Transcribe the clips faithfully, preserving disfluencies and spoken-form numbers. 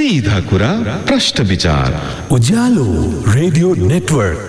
सीधा कुरा प्रश्न विचार उज्यालो रेडियो नेटवर्क।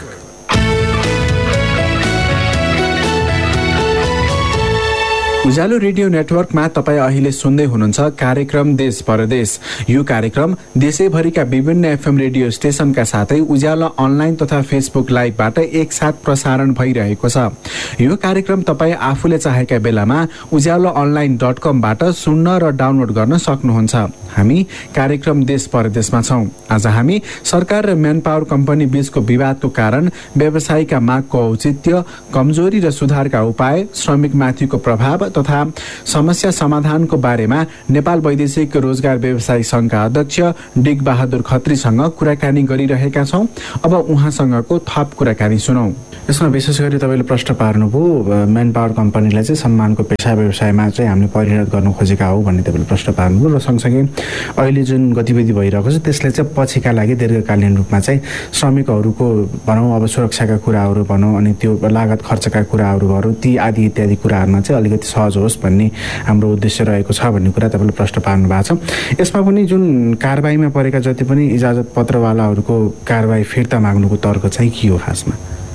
उज्यालो रेडियो नेटवर्कमा तपाईँ अहिले सुन्दै हुनुहुन्छ कार्यक्रम देश परदेश। यो कार्यक्रम देशैभरिका विभिन्न एफएम रेडियो स्टेशनका साथै उज्यालो अनलाइन तथा फेसबुक लाइभबाट एकसाथ प्रसारण भइरहेको छ। यो कार्यक्रम तपाईँ आफूले चाहेका बेलामा उज्यालो अनलाइन डट कमबाट सुन्न र डाउनलोड गर्न सक्नुहुन्छ। हामी कार्यक्रम देश परदेशमा छौँ। आज हामी सरकार र म्यान पावर कम्पनी बीचको विवादको कारण, व्यवसायीका मागको औचित्य, कमजोरी र सुधारका उपाय, श्रमिकमाथिको प्रभाव तथा समस्या समाधानको बारेमा नेपाल वैदेशिक रोजगार व्यवसायी संघका अध्यक्ष डिग बहादुर खत्रीसँग कुराकानी गरिरहेका छौँ। अब उहाँसँगको थप कुराकानी सुनौँ। यसमा विशेष गरी तपाईँले प्रश्न पार्नुभयो, म्यान पावर कम्पनीलाई चाहिँ सम्मानको पेसा व्यवसायमा चाहिँ हामीले परिणत गर्न खोजेका हो भन्ने तपाईँले प्रश्न पार्नुभयो र सँगसँगै अहिले जुन गतिविधि भइरहेको छ त्यसले चाहिँ पछिका लागि दीर्घकालीन रूपमा चाहिँ श्रमिकहरूको भनौँ अब सुरक्षाका कुराहरू भनौँ अनि त्यो लागत खर्चका कुराहरू भनौँ ती आदि इत्यादि कुराहरूमा चाहिँ अलिकति सहज होस् भन्ने हाम्रो उद्देश्य रहेको छ भन्ने कुरा तपाईँले प्रश्न पार्नु भएको छ। यसमा पनि जुन कारबाहीमा परेका जति पनि इजाजत पत्रवालाहरूको कारबाही फिर्ता माग्नुको तर्क चाहिँ के हो? खासमा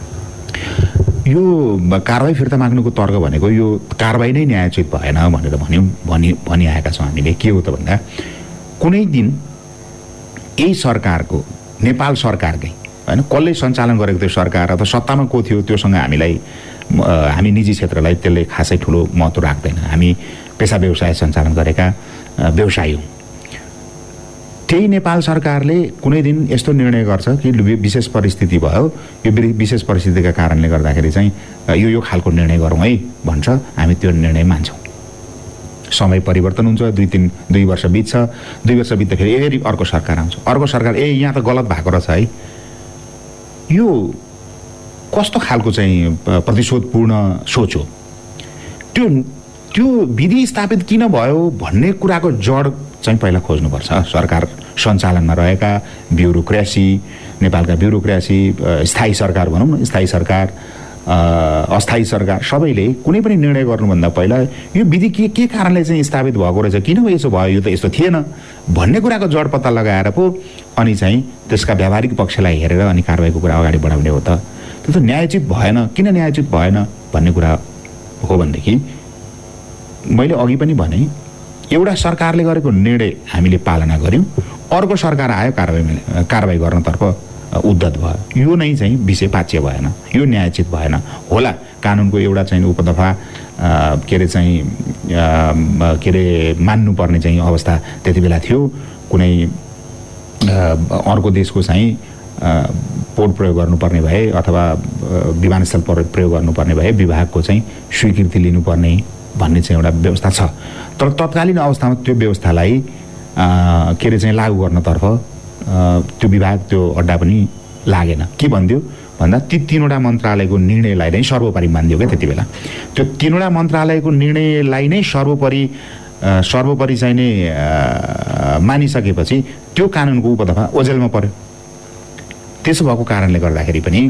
यो कारबाही फिर्ता माग्नुको तर्क भनेको यो कारबाही नै न्यायोचित भएन भनेर भन्यौँ भनि भनिआएका छौँ हामीले। के हो त भन्दा कुनै दिन यही सरकारको, नेपाल सरकारकै होइन, कसले सञ्चालन गरेको त्यो सरकार अथवा सत्तामा को थियो त्योसँग हामीलाई हामी निजी क्षेत्रलाई त्यसले खासै ठुलो महत्त्व राख्दैन। हामी पेसा व्यवसाय सञ्चालन गरेका व्यवसायी हौँ। त्यही नेपाल सरकारले कुनै दिन यस्तो निर्णय गर्छ कि विशेष परिस्थिति भयो, यो विशेष परिस्थितिका कारणले गर्दाखेरि चाहिँ यो यो खालको निर्णय गरौँ है भन्छ। हामी त्यो निर्णय मान्छौँ। समय परिवर्तन हुन्छ, दुई तिन दुई वर्ष बित्छ, दुई वर्ष बित्दाखेरि फेरि अर्को सरकार आउँछ, अर्को सरकार ए यहाँ त गलत भएको रहेछ है। यो कस्तो खालको चाहिँ प्रतिशोधपूर्ण सोच हो? त्यो त्यो विधि स्थापित किन भयो भन्ने कुराको जड चाहिँ पहिला खोज्नुपर्छ। सरकार सञ्चालनमा रहेका ब्युरोक्रेसी, नेपालका ब्युरोक्रेसी, स्थायी सरकार भनौँ न, स्थायी सरकार, अस्थायी सरकार, सबैले कुनै पनि निर्णय गर्नुभन्दा पहिला यो विधि के के कारणले चाहिँ स्थापित भएको रहेछ, किन यसो भयो, यो त यस्तो थिएन भन्ने कुराको जड पत्ता लगाएर पो अनि चाहिँ त्यसका व्यावहारिक पक्षलाई हेरेर अनि कारबाहीको कुरा अगाडि बढाउने हो। त त्यो त न्यायोचित भएन। किन न्यायोचित भएन भन्ने कुरा हो भनेदेखि मैले अघि पनि भने एउटा सरकारले गरेको निर्णय हामीले पालना गऱ्यौँ, अर्को सरकार आयो कारबाही कारबाही गर्नतर्फ उद्धत भयो। यो नै चाहिँ विषय पाच्य भएन, यो न्यायोचित भएन होला। कानुनको एउटा चाहिँ उपदफा के अरे चाहिँ के अरे मान्नुपर्ने चाहिँ अवस्था त्यति बेला थियो। कुनै अर्को देशको चाहिँ पोर्ट प्रयोग गर्नुपर्ने भए अथवा विमानस्थल प्रयोग गर्नुपर्ने भए विभागको चाहिँ स्वीकृति लिनुपर्ने भन्ने चाहिँ एउटा व्यवस्था छ। तर तत्कालीन अवस्थामा त्यो व्यवस्थालाई के अरे चाहिँ लागू गर्नतर्फ त्यो विभाग त्यो अड्डा पनि लागेन। के भनिदियो भन्दा ती तीनवटा मन्त्रालयको निर्णयलाई नै सर्वोपरि मानिदियो क्या त्यति बेला। त्यो तीनवटा मन्त्रालयको निर्णयलाई नै सर्वोपरि सर्वोपरि चाहिँ नै मानिसकेपछि त्यो कानुनको उपदफा ओझेलमा पर्यो। त्यसो भएको कारणले गर्दाखेरि पनि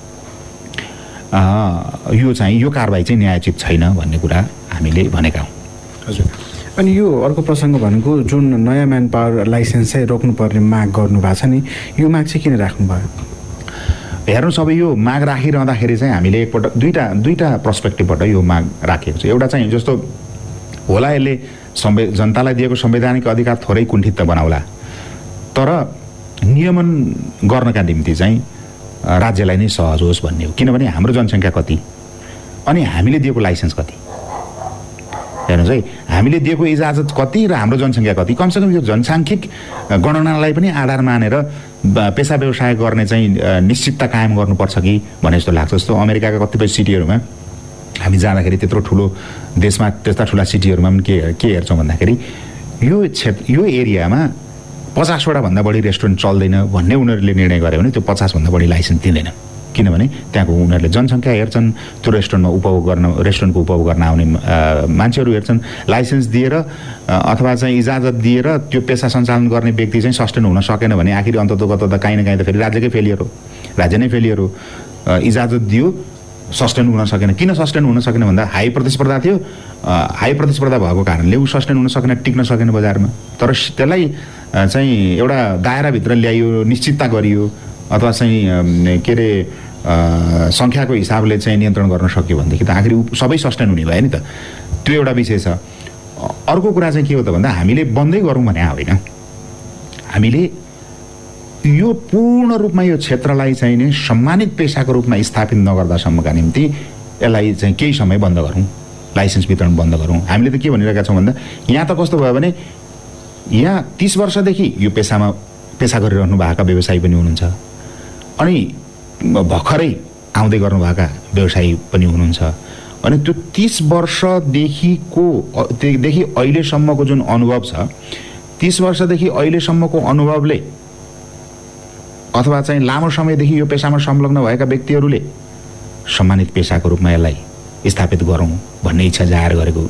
यो चाहिँ यो कारबाही चाहिँ न्यायोचित छैन भन्ने कुरा हामीले भनेका हौँ। हजुर। अनि यो अर्को प्रसङ्ग भनेको जुन नयाँ म्यान पावर लाइसेन्स चाहिँ रोक्नुपर्ने माग गर्नुभएको छ नि, यो माग चाहिँ किन राख्नुभयो? हेर्नुहोस्, अब यो माग राखिरहँदाखेरि चाहिँ हामीले एकपल्ट दुईवटा दुईवटा पर्सपेक्टिभबाट यो माग राखेको छ। एउटा चाहिँ जस्तो होला यसले संवै जनतालाई दिएको संवैधानिक अधिकार थोरै कुण्ठित त बनाउला, तर नियमन गर्नका निम्ति चाहिँ राज्यलाई नै सहज होस् भन्ने हो। किनभने हाम्रो जनसङ्ख्या कति अनि हामीले दिएको लाइसेन्स कति, हेर्नुहोस् है, हामीले दिएको इजाजत कति र हाम्रो जनसङ्ख्या कति, कमसेकम यो जनसाङ्ख्यिक गणनालाई पनि आधार मानेर पेसा व्यवसाय गर्ने चाहिँ निश्चितता कायम गर्नुपर्छ कि भने जस्तो लाग्छ। जस्तो अमेरिकाका कतिपय सिटीहरूमा हामी जाँदाखेरि, त्यत्रो ठुलो देशमा त्यस्ता ठुला सिटीहरूमा पनि के के हेर्छौँ भन्दाखेरि यो क्षेत्र यो एरियामा पचासवटा भन्दा बढी रेस्टुरेन्ट चल्दैन भन्ने उनीहरूले निर्णय गर्यो भने त्यो पचासभन्दा बढी लाइसेन्स दिँदैन। किनभने त्यहाँको उनीहरूले जनसङ्ख्या हेर्छन्, त्यो रेस्टुरेन्टमा उपभोग गर्न रेस्टुरेन्टको उपभोग गर्न आउने मान्छेहरू हेर्छन्। लाइसेन्स दिएर अथवा चाहिँ इजाजत दिएर त्यो पेसा सञ्चालन गर्ने व्यक्ति चाहिँ सस्टेन हुन सकेन भने आखिर अन्ततोगत त काहीँ न काहीँ त फेरि राज्यकै फेलियर हो, राज्य नै फेलियर हो। इजाजत दियो, सस्टेन हुन सकेन। किन सस्टेन हुन सकेन भन्दा हाई प्रतिस्पर्धा थियो, हाई प्रतिस्पर्धा भएको कारणले ऊ सस्टेन हुन सकेन, टिक्न सकेन बजारमा। तर त्यसलाई चाहिँ एउटा दायराभित्र ल्याइयो, निश्चितता गरियो, अथवा चाहिँ के अरे सङ्ख्याको हिसाबले चाहिँ नियन्त्रण गर्न सक्यो भनेदेखि त आखिर सबै सस्टेन हुने भयो नि त। त्यो एउटा विषय छ। अर्को कुरा चाहिँ के हो त भन्दा हामीले बन्दै गरौँ भने होइन, हामीले यो पूर्ण रूपमा यो क्षेत्रलाई चाहिँ नि सम्मानित पेसाको रूपमा स्थापित नगर्दासम्मका निम्ति यसलाई चाहिँ केही समय बन्द गरौँ, लाइसेन्स वितरण बन्द गरौँ। हामीले त के भनिरहेका छौँ भन्दा यहाँ त कस्तो भयो भने यहाँ तीस वर्षदेखि यो पेसामा पेसा गरिरहनु भएका व्यवसायी पनि हुनुहुन्छ, अनि भर्खरै आउँदै गर्नुभएका व्यवसायी पनि हुनुहुन्छ। अनि त्यो तीस वर्षदेखिको देखि अहिलेसम्मको जुन अनुभव छ, तीस वर्षदेखि अहिलेसम्मको अनुभवले अथवा चाहिँ लामो समयदेखि यो पेसामा संलग्न भएका व्यक्तिहरूले सम्मानित पेसाको रूपमा यसलाई स्थापित गरौँ भन्ने इच्छा जाहेर गरेको